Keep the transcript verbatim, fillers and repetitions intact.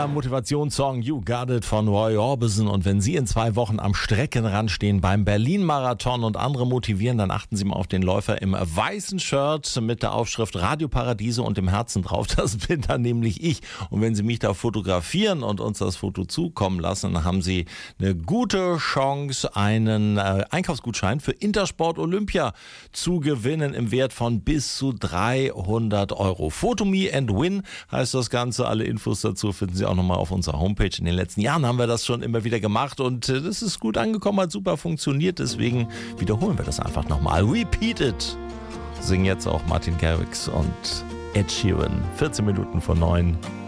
Der Motivationssong You Got It von Roy Orbison. Und wenn Sie in zwei Wochen am Streckenrand stehen beim Berlin-Marathon und andere motivieren, dann achten Sie mal auf den Läufer im weißen Shirt mit der Aufschrift Radio Paradiese und dem Herzen drauf. Das bin dann nämlich ich. Und wenn Sie mich da fotografieren und uns das Foto zukommen lassen, dann haben Sie eine gute Chance, einen äh, Einkaufsgutschein für Intersport Olympia zu gewinnen im Wert von bis zu dreihundert Euro. Photo Me and Win heißt das Ganze. Alle Infos dazu finden Sie auch nochmal auf unserer Homepage. In den letzten Jahren haben wir das schon immer wieder gemacht und das ist gut angekommen, hat super funktioniert. Deswegen wiederholen wir das einfach nochmal. Repeat it. Singen jetzt auch Martin Garrix und Ed Sheeran. vierzehn Minuten vor neun.